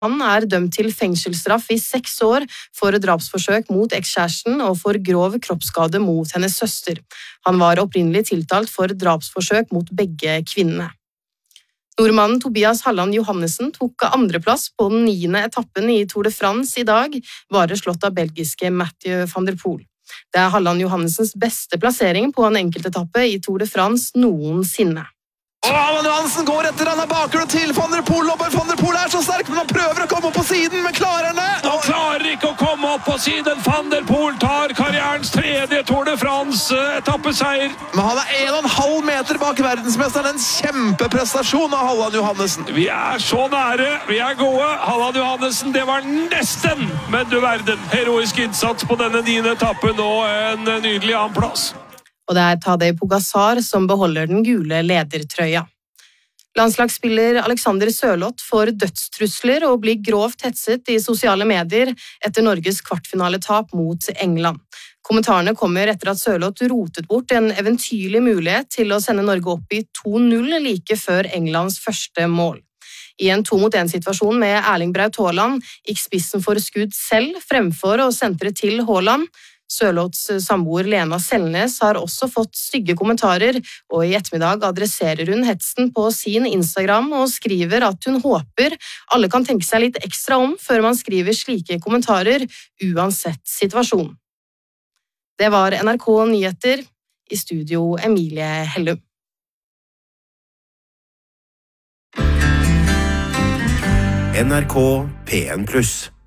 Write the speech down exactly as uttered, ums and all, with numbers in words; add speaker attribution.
Speaker 1: Han er dømt til fengselsstraff i seks år for drapsforsøk mot ekskjæresten og for grov kroppsskade mot hennes søster. Han var opprinnelig tiltalt for drapsforsøk mot begge kvinnene. Nordmannen Tobias Halland Johannessen tok andreplass på den niende etappen i Tour de France i dag, bare slått av belgiske Mathieu van der Poel. Det er Halland Johannessens beste plassering på en enkeltetappe i Tour de France noensinne.
Speaker 2: Og Halland Johannessen går etter, han er bakhjul til Van der Poel, og Van der Poel er så sterk, men han prøver å komme opp på siden, men klarer han det?
Speaker 3: Han klarer ikke å komme opp på siden. Van der Poel tar karrierens tredje Tour de France etappeseier.
Speaker 2: Men han er en og en halv meter bak verdensmesteren, en kjempeprestasjon av Halland Johannessen.
Speaker 3: Vi er så nære, vi er gode. Halland Johannessen, det var nesten, men du verden, heroisk innsats på denne niende etappen og en nydelig annen plass.
Speaker 1: Og det er Tadej Pogačar som beholder den gule ledertrøya. Landslagsspiller Alexander Sørloth får dødstrusler og blir grovt hetset i sosiale medier etter Norges kvartfinaletap mot England. Kommentarene kommer etter at Sørloth rotet bort en eventyrlig mulighet til å sende Norge opp i to null like før Englands første mål. I en to mot en situasjon med Erling Braut Haaland gikk spissen for skudd selv fremfor å sentre til Haaland. Sørloths samboer Lena Selnes har også fått stygge kommentarer, og i ettermiddag adresserer hun hetsen på sin Instagram og skriver at hun håper alle kan tenke seg litt ekstra om før man skriver slike kommentarer, uansett situasjon. Det var N R K Nyheter, i studio Emilie Hellum.
Speaker 4: N R K P en pluss